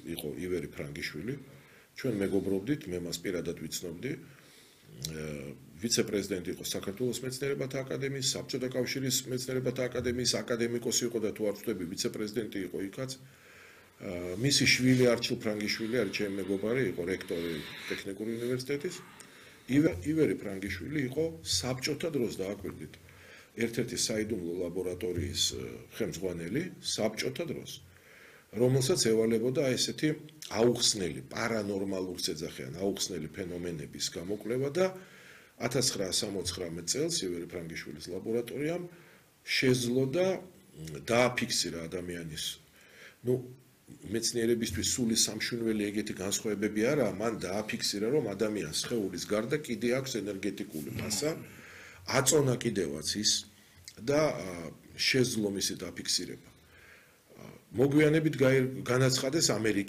იყო ივერი ფრანგიშვილი. ჩვენ მეგობრობდით, მე მას პირადად ვიცნობდი. ვიცე-პრეზიდენტი იყო საქართველოს მეცნიერებათა აკადემიის, საბჭოთა კავშირის მეცნიერებათა აკადემიის აკადემიკოსი იყო და თუ არ ვწდები, ვიცე-პრეზიდენტი იყო იქაც. მისი შვილი არჩილ ფრანგიშვილი არის ჩემი მეგობარი, იყო რექტორი ტექნიკური უნივერსიტეტის. ივერი ფრანგიშვილი იყო საბჭოთა დროს დააკვირდით. ერთ-ერთი საიდუმლო ლაბორატორიის ხელმძღვანელი საბჭოთა დროს, რომელსაც ევალებოდა ესეთი აუხსნელი, პარანორმალურს ეძახიან, აუხსნელი ფენომენების გამოკვლევა და 1969 წელს ივერი ფრანგიშვილის ლაბორატორიამ შეძლო და დააფიქსირა ადამიანის მეცნიერებისთვის სული სამშვენელი ეგეთი განსხვავებები არაა, მან დააფიქსირა, რომ ადამიანს სხეულის გარდა კიდე აქვს ენერგეტიკული მასა, აწონა კიდევაც ის და შეძლო მისი დაფიქსირება. მოგვიანებით განაცხადეს ამერიკა